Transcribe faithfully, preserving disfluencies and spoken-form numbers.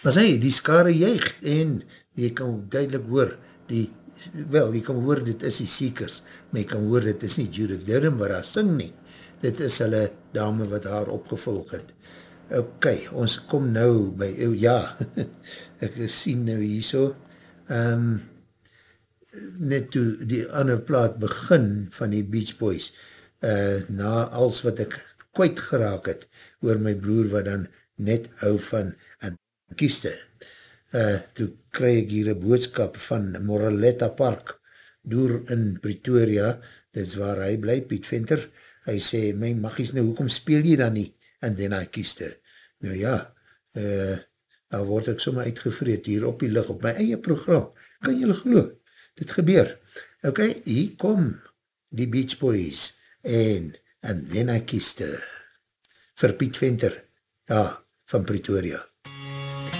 Maar sê, die skare juig en jy kan duidelik hoor, die, wel, jy kan hoor dit is die Seekers, maar jy kan hoor dit is nie Judith Durham waar haar sing nie. Dit is hulle dame wat haar opgevolg het. Ok, ons kom nou by, oh, ja, ek sien nou hierso, um, net toe die ander plaat begin van die Beach Boys, uh, na als wat ek kwijt geraak het, oor my broer wat dan net hou van en kieste. Uh, toe kry ek hier een boodskap van Moraletta Park, door in Pretoria, dit is waar hy bly, Piet Venter, hy sê, my magies nou, hoekom speel jy dan nie? En dan hy kieste. Nou ja, uh, daar word ek sommer uitgevreed hier op die lig, op my eie program, kan julle glo, dit gebeur. Ok, hier kom die Beach Boys, en, en then I kissed her, vir Piet Venter, daar, van Pretoria.